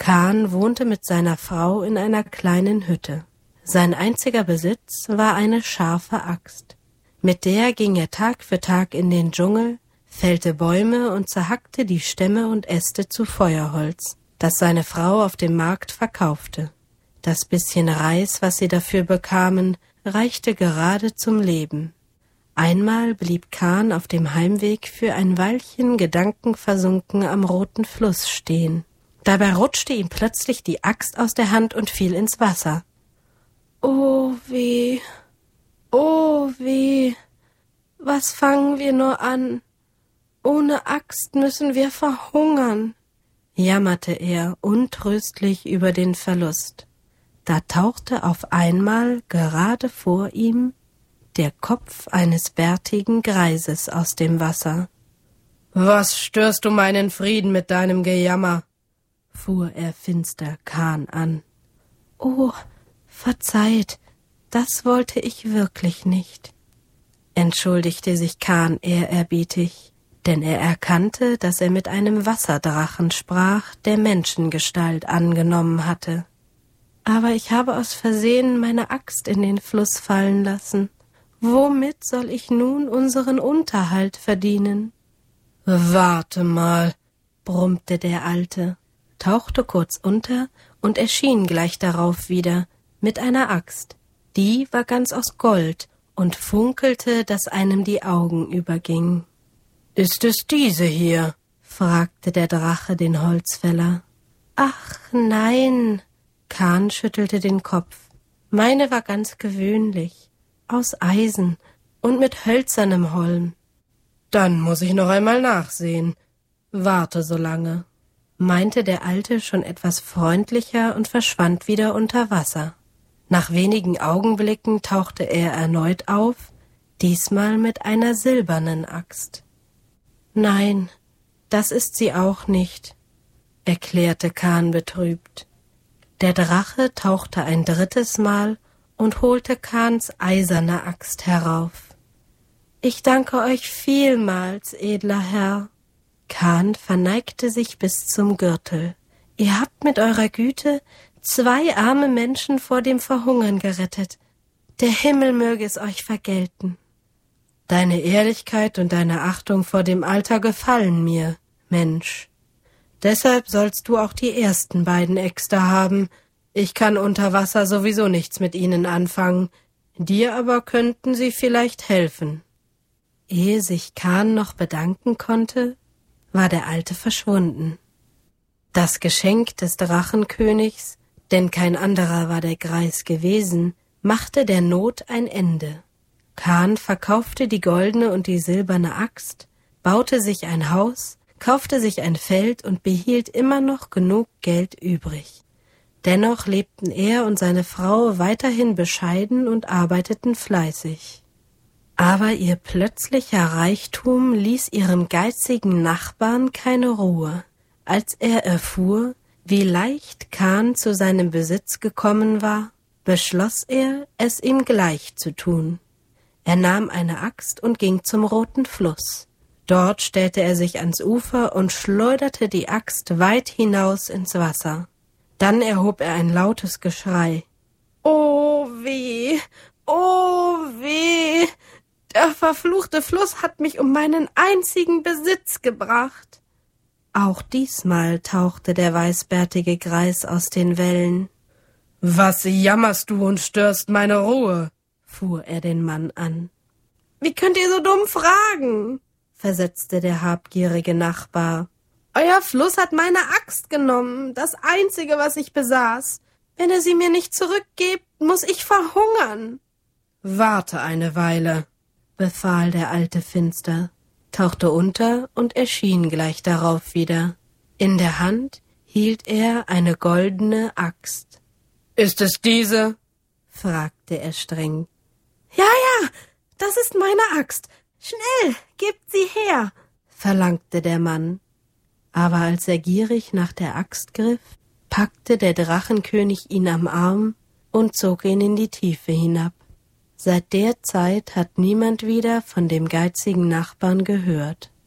Khan wohnte mit seiner Frau in einer kleinen Hütte. Sein einziger Besitz war eine scharfe Axt. Mit der ging er Tag für Tag in den Dschungel, fällte Bäume und zerhackte die Stämme und Äste zu Feuerholz, das seine Frau auf dem Markt verkaufte. Das bisschen Reis, was sie dafür bekamen, reichte gerade zum Leben. Einmal blieb Khan auf dem Heimweg für ein Weilchen gedankenversunken am Roten Fluss stehen. Dabei rutschte ihm plötzlich die Axt aus der Hand und fiel ins Wasser. »Oh weh, was fangen wir nur an? Ohne Axt müssen wir verhungern«, jammerte er untröstlich über den Verlust. Da tauchte auf einmal gerade vor ihm der Kopf eines bärtigen Greises aus dem Wasser. »Was störst du meinen Frieden mit deinem Gejammer?« fuhr er finster Khan an. »Oh, verzeiht, das wollte ich wirklich nicht«, entschuldigte sich Khan ehrerbietig, denn er erkannte, dass er mit einem Wasserdrachen sprach, der Menschengestalt angenommen hatte. »Aber ich habe aus Versehen meine Axt in den Fluss fallen lassen. Womit soll ich nun unseren Unterhalt verdienen?« »Warte mal«, brummte der Alte, tauchte kurz unter und erschien gleich darauf wieder, mit einer Axt. Die war ganz aus Gold und funkelte, dass einem die Augen übergingen. »Ist es diese hier?« fragte der Drache den Holzfäller. »Ach, nein«, Khan schüttelte den Kopf. »Meine war ganz gewöhnlich, aus Eisen und mit hölzernem Holm.« »Dann muss ich noch einmal nachsehen. Warte so lange«, meinte der Alte schon etwas freundlicher und verschwand wieder unter Wasser. Nach wenigen Augenblicken tauchte er erneut auf, diesmal mit einer silbernen Axt. »Nein, das ist sie auch nicht«, erklärte Khan betrübt. Der Drache tauchte ein drittes Mal und holte Khans eiserne Axt herauf. »Ich danke euch vielmals, edler Herr.« Khan verneigte sich bis zum Gürtel. »Ihr habt mit eurer Güte 2 arme Menschen vor dem Verhungern gerettet. Der Himmel möge es euch vergelten.« »Deine Ehrlichkeit und deine Achtung vor dem Alter gefallen mir, Mensch. Deshalb sollst du auch die ersten beiden Äxte haben. Ich kann unter Wasser sowieso nichts mit ihnen anfangen. Dir aber könnten sie vielleicht helfen.« Ehe sich Khan noch bedanken konnte, war der Alte verschwunden. Das Geschenk des Drachenkönigs, denn kein anderer war der Greis gewesen, machte der Not ein Ende. Khan verkaufte die goldene und die silberne Axt, baute sich ein Haus, kaufte sich ein Feld und behielt immer noch genug Geld übrig. Dennoch lebten er und seine Frau weiterhin bescheiden und arbeiteten fleißig. Aber ihr plötzlicher Reichtum ließ ihrem geizigen Nachbarn keine Ruhe. Als er erfuhr, wie leicht Khan zu seinem Besitz gekommen war, beschloss er, es ihm gleich zu tun. Er nahm eine Axt und ging zum Roten Fluss. Dort stellte er sich ans Ufer und schleuderte die Axt weit hinaus ins Wasser. Dann erhob er ein lautes Geschrei. »Oh weh, oh weh! Der verfluchte Fluss hat mich um meinen einzigen Besitz gebracht.« Auch diesmal tauchte der weißbärtige Greis aus den Wellen. »Was jammerst du und störst meine Ruhe?« fuhr er den Mann an. »Wie könnt ihr so dumm fragen?« versetzte der habgierige Nachbar. »Euer Fluss hat meine Axt genommen, das einzige, was ich besaß. Wenn ihr sie mir nicht zurückgebt, muss ich verhungern.« »Warte eine Weile«, befahl der Alte finster, tauchte unter und erschien gleich darauf wieder. In der Hand hielt er eine goldene Axt. »Ist es diese?« fragte er streng. »Ja, das ist meine Axt. Schnell, gebt sie her«, verlangte der Mann. Aber als er gierig nach der Axt griff, packte der Drachenkönig ihn am Arm und zog ihn in die Tiefe hinab. Seit der Zeit hat niemand wieder von dem geizigen Nachbarn gehört.